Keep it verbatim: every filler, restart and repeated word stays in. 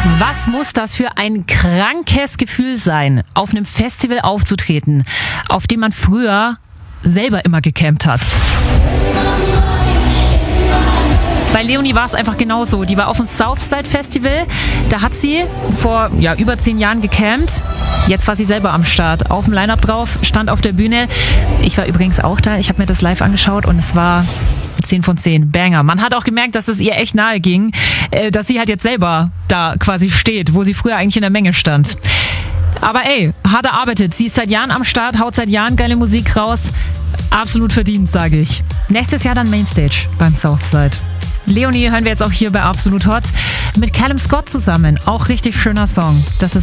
Was muss das für ein krankes Gefühl sein, auf einem Festival aufzutreten, auf dem man früher selber immer gecampt hat? Bei Leonie war es einfach genauso. Die war auf dem Southside Festival. Da hat sie vor ja, über zehn Jahren gecampt. Jetzt war sie selber am Start. Auf dem Line-Up drauf, stand auf der Bühne. Ich war übrigens auch da. Ich habe mir das live angeschaut und es war zehn von zehn. Banger. Man hat auch gemerkt, dass es ihr echt nahe ging, dass sie halt jetzt selber da quasi steht, wo sie früher eigentlich in der Menge stand. Aber ey, hart erarbeitet. Sie ist seit Jahren am Start, haut seit Jahren geile Musik raus. Absolut verdient, sage ich. Nächstes Jahr dann Mainstage beim Southside. Leonie hören wir jetzt auch hier bei Absolut Hot mit Callum Scott zusammen. Auch richtig schöner Song. Das ist